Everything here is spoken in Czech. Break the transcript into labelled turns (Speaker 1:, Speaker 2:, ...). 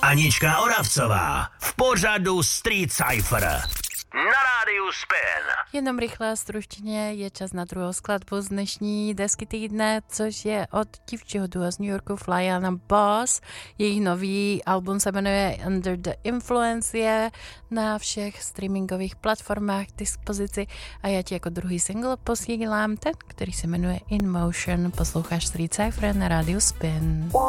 Speaker 1: Anička Oravcová v pořadu Street Cypher na rádiu Spin.
Speaker 2: Jenom rychle a stručně je čas na druhou skladbu z dnešní desky týdne, což je od dívčího duo z New Yorku Fly on a Boss. Jejich nový album se jmenuje Under the Influence, je na všech streamingových platformách k dispozici a já ti jako druhý single posílám ten, který se jmenuje In Motion. Posloucháš Street Cypher na rádiu Spin.